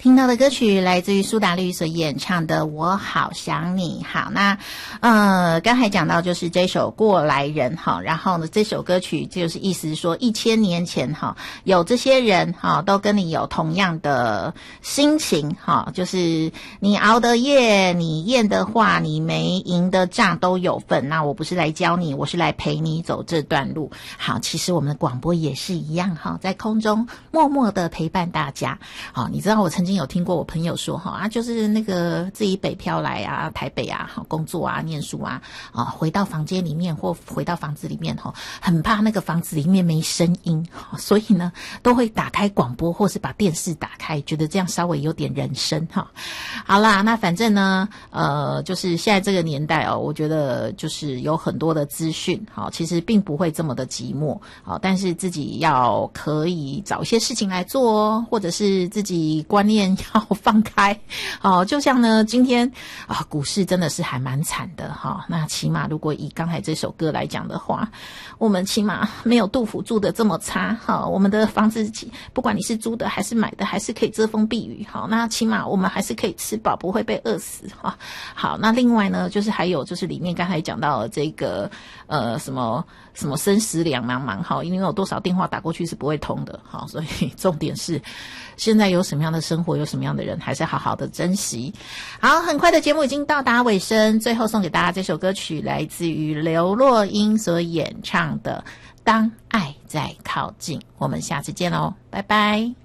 听到的歌曲来自于苏打绿所演唱的《我好想你》。好，那刚才讲到就是这首《过来人》哈，然后呢这首歌曲就是意思是说1000年前哈，有这些人哈都跟你有同样的心情哈，就是你熬的夜，你验的话，你没赢的仗都有份。那我不是来教你，我是来陪你走这段路。好，其实我们的广播也是一样哈，在空中默默的陪伴大家。好，你知道我曾经有听过我朋友说哈就是那个自己北漂来啊，台北啊，工作啊，念书啊，回到房间里面或回到房子里面哈，很怕那个房子里面没声音，所以呢都会打开广播或是把电视打开，觉得这样稍微有点人声哈。好啦，那反正呢就是现在这个年代我觉得就是有很多的资讯其实并不会这么的寂寞但是自己要可以找一些事情来做或者是自己观念要放开就像呢今天股市真的是还蛮惨的那起码如果以刚才这首歌来讲的话，我们起码没有杜甫住的这么差我们的房子不管你是租的还是买的还是可以遮风避雨那起码我们还是可以吃饱，不会被饿死好，那另外呢就是还有就是里面刚才讲到了这个什么生死两茫茫因为有多少电话打过去是不会通的所以重点是现在有什么样的生活，有什么样的人，还是好好的珍惜。好，很快的节目已经到达尾声，最后送给大家这首歌曲来自于刘若英所演唱的《当爱在靠近》。我们下次见咯，拜拜。